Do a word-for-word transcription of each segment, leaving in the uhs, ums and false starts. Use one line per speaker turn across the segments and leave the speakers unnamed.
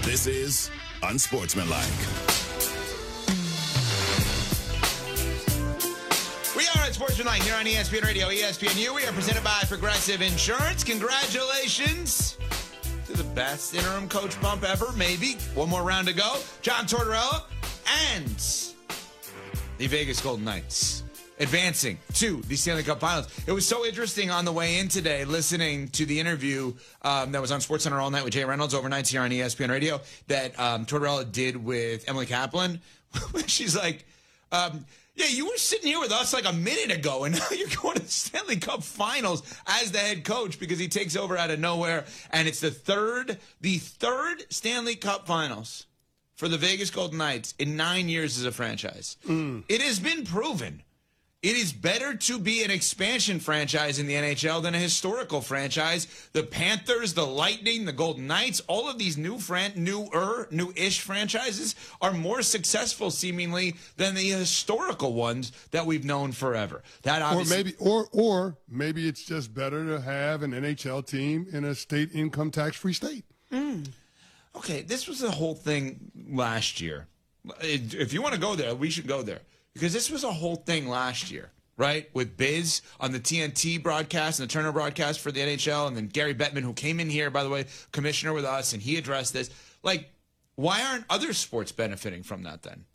This is Unsportsmanlike.
We are Unsportsmanlike here on E S P N Radio, E S P N U. We are presented by Progressive Insurance. Congratulations to the best interim coach bump ever, maybe. One more round to go. John Tortorella and the Vegas Golden Knights advancing to the Stanley Cup Finals. It was so interesting on the way in today, listening to the interview um, that was on SportsCenter all night with Jay Reynolds overnights here on E S P N Radio that um, Tortorella did with Emily Kaplan. She's like, um, yeah, you were sitting here with us like a minute ago, and now you're going to the Stanley Cup Finals as the head coach because he takes over out of nowhere. And it's the third, the third Stanley Cup Finals for the Vegas Golden Knights in nine years as a franchise. Mm. It has been proven it is better to be an expansion franchise in the N H L than a historical franchise. The Panthers, the Lightning, the Golden Knights, all of these new fran- newer, new-ish franchises are more successful, seemingly, than the historical ones that we've known forever. That obviously-
or maybe, or or maybe it's just better to have an N H L team in a state income tax-free state.
Mm. Okay, this was the whole thing last year. If you want to go there, we should go there. Because this was a whole thing last year, right? With Biz on the T N T broadcast and the Turner broadcast for the N H L, and then Gary Bettman, who came in here, by the way, commissioner with us, and he addressed this. Like, why aren't other sports benefiting from that then?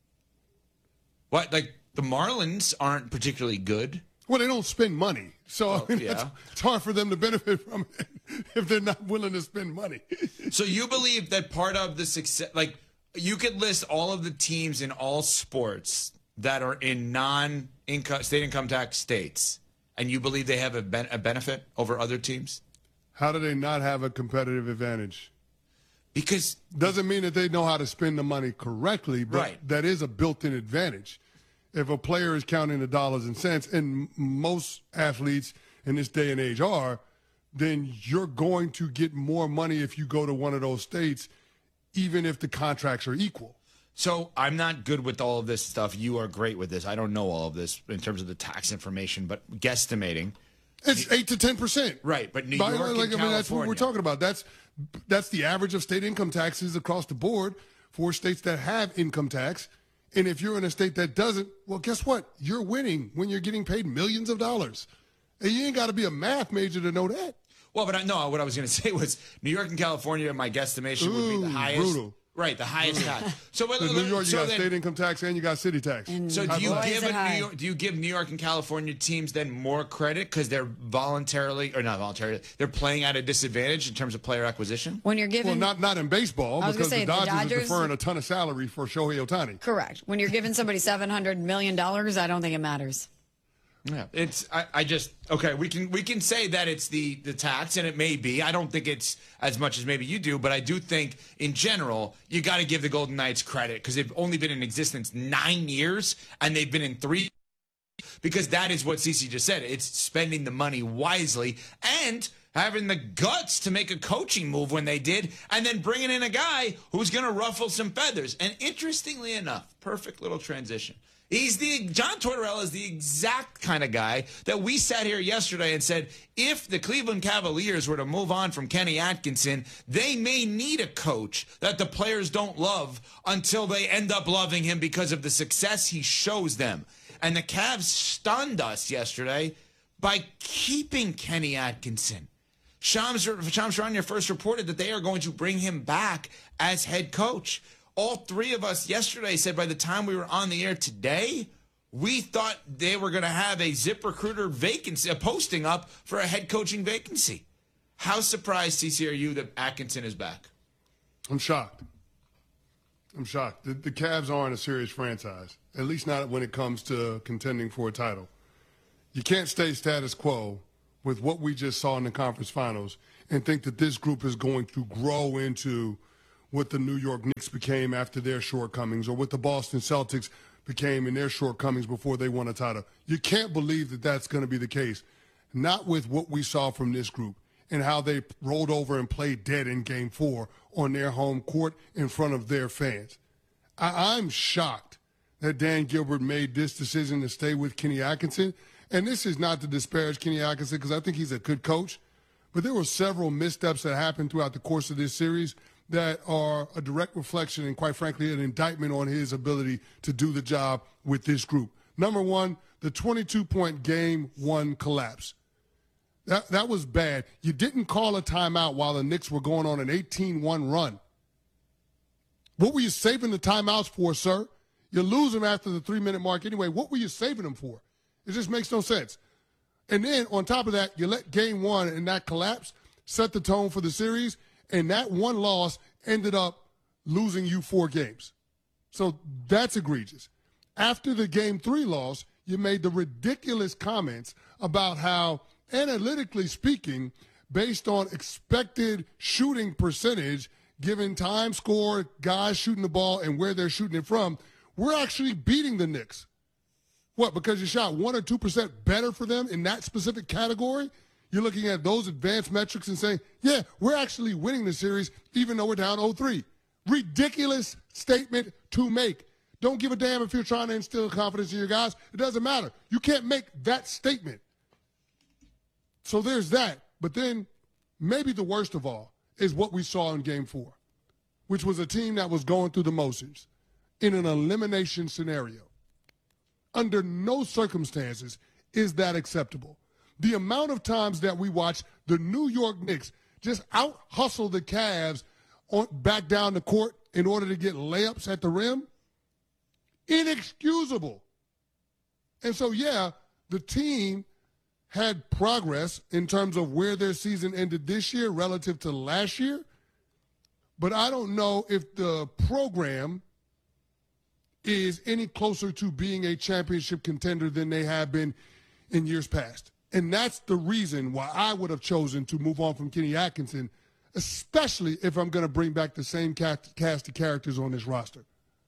What, like, the Marlins aren't particularly good?
Well, they don't spend money. So,
oh,
I mean,
yeah.
it's, it's hard for them to benefit from it if they're not willing to spend money.
So you believe that part of the success, like, you could list all of the teams in all sports that are in non-income state income tax states, and you believe they have a, ben- a benefit over other teams?
How do they not have a competitive advantage?
Because
doesn't mean that they know how to spend the money correctly, but
right.
that is a built-in advantage. If a player is counting the dollars and cents, and most athletes in this day and age are, then you're going to get more money if you go to one of those states, even if the contracts are equal.
So I'm not good with all of this stuff. You are great with this. I don't know all of this in terms of the tax information, but guesstimating.
It's eight to ten percent.
Right, but New
By,
York
like,
and
I mean, that's what
California.
we're talking about. That's that's the average of state income taxes across the board for states that have income tax. And if you're in a state that doesn't, well, guess what? You're winning when you're getting paid millions of dollars. And you ain't got to be a math major to know that.
Well, but I, no, what I was going to say was New York and California, my guesstimation
Ooh,
would be the highest.
Brutal.
Right, the highest tax. So, but,
New York, you
so
got
then,
state income tax and you got city tax.
And
So do you
boy,
give
is it
a New
high.
York, do you give New York and California teams then more credit because they're voluntarily or not voluntarily they're playing at a disadvantage in terms of player acquisition?
When you're given,
Well, not not in baseball
I was
because
gonna say,
the
the
Dodgers,
Dodgers-
are deferring a ton of salary for Shohei Ohtani.
correct. When you're giving somebody seven hundred million dollars, I don't think it matters.
Yeah, it's I, I just okay. We can we can say that it's the the tax, and it may be. I don't think it's as much as maybe you do, but I do think in general you got to give the Golden Knights credit because they've only been in existence nine years, and they've been in three. Because that is what Cece just said. It's spending the money wisely and having the guts to make a coaching move when they did, and then bringing in a guy who's going to ruffle some feathers. And interestingly enough, perfect little transition. He's the John Tortorella is the exact kind of guy that we sat here yesterday and said, if the Cleveland Cavaliers were to move on from Kenny Atkinson, they may need a coach that the players don't love until they end up loving him because of the success he shows them. And the Cavs stunned us yesterday by keeping Kenny Atkinson. Shams, Shams Charania first reported that they are going to bring him back as head coach. All three of us yesterday said by the time we were on the air today, we thought they were going to have a ZipRecruiter vacancy, a posting up for a head coaching vacancy. How surprised, C C, are you that Atkinson is back?
I'm shocked. I'm shocked. The, the Cavs aren't a serious franchise, at least not when it comes to contending for a title. You can't stay status quo with what we just saw in the conference finals and think that this group is going to grow into what the New York Knicks became after their shortcomings or what the Boston Celtics became in their shortcomings before they won a title. You can't believe that that's going to be the case, not with what we saw from this group and how they rolled over and played dead in game four on their home court in front of their fans. I- I'm shocked that Dan Gilbert made this decision to stay with Kenny Atkinson. And this is not to disparage Kenny Atkinson because I think he's a good coach. but there were several missteps that happened throughout the course of this series that are a direct reflection and, quite frankly, an indictment on his ability to do the job with this group. Number one, the twenty-two point game one collapse. That, that was bad. You didn't call a timeout while the Knicks were going on an eighteen one run. What were you saving the timeouts for, sir? You lose them after the three-minute mark anyway. What were you saving them for? It just makes no sense. And then, on top of that, you let game one and that collapse set the tone for the series, and that one loss ended up losing you four games. So that's egregious. After the game three loss, you made the ridiculous comments about how, analytically speaking, based on expected shooting percentage, given time score, guys shooting the ball, and where they're shooting it from, we're actually beating the Knicks. What, because you shot one or two percent better for them in that specific category? You're looking at those advanced metrics and saying, yeah, we're actually winning the series even though we're down oh three. Ridiculous statement to make. Don't give a damn if you're trying to instill confidence in your guys. It doesn't matter. You can't make that statement. So there's that. But then maybe the worst of all is what we saw in game four, which was a team that was going through the motions in an elimination scenario. Under no circumstances is that acceptable. The amount of times that we watch the New York Knicks just out-hustle the Cavs on, back down the court in order to get layups at the rim, inexcusable. And so, yeah, the team had progress in terms of where their season ended this year relative to last year, but I don't know if the program is any closer to being a championship contender than they have been in years past. And that's the reason why I would have chosen to move on from Kenny Atkinson, especially if I'm going to bring back the same cast, cast of characters on this roster.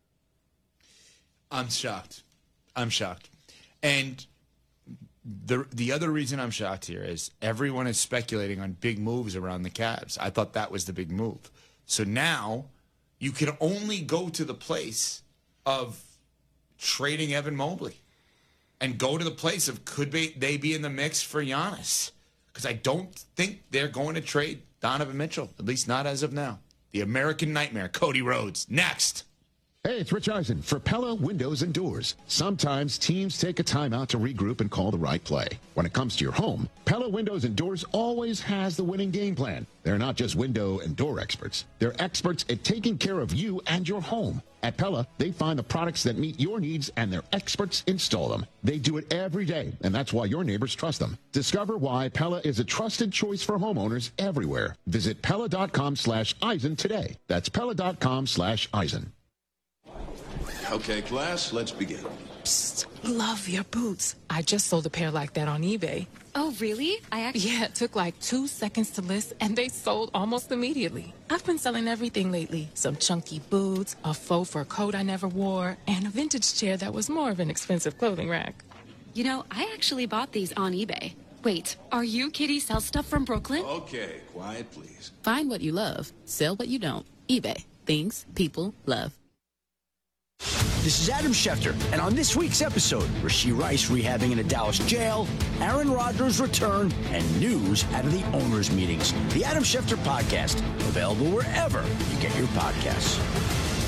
I'm shocked. I'm shocked. And the the other reason I'm shocked here is everyone is speculating on big moves around the Cavs. I thought that was the big move. So now you can only go to the place of trading Evan Mobley and go to the place of could they, they be in the mix for Giannis? Because I don't think they're going to trade Donovan Mitchell, at least not as of now. The American Nightmare, Cody Rhodes, next.
Hey, it's Rich Eisen for Pella Windows and Doors. Sometimes teams take a timeout to regroup and call the right play. When it comes to your home, Pella Windows and Doors always has the winning game plan. They're not just window and door experts. They're experts at taking care of you and your home. At Pella, they find the products that meet your needs and their experts install them. They do it every day, and that's why your neighbors trust them. Discover why Pella is a trusted choice for homeowners everywhere. Visit Pella.com slash Eisen today. That's Pella.com slash Eisen.
Okay, class, let's begin.
Psst, love your boots. I just sold a pair like that on eBay.
Oh, really? I actually...
Yeah, it took like two seconds to list, and they sold almost immediately. I've been selling everything lately. Some chunky boots, a faux fur coat I never wore, and a vintage chair that was more of an expensive clothing rack.
You know, I actually bought these on eBay. Wait, are you Kitty Sell Stuff from Brooklyn?
Okay, quiet, please.
Find what you love. Sell what you don't. eBay. Things people love.
This is Adam Schefter, and on this week's episode, Rashee Rice rehabbing in a Dallas jail, Aaron Rodgers' return, and news out of the owners' meetings. The Adam Schefter Podcast, available wherever you get your podcasts.